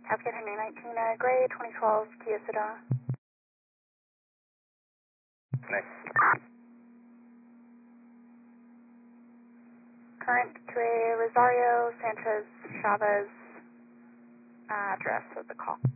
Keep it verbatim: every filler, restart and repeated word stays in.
Cascade Henry nineteen, uh, gray, twenty twelve Kia Sedona. Next. Current to a Rosario Sanchez Chavez uh, address of the call.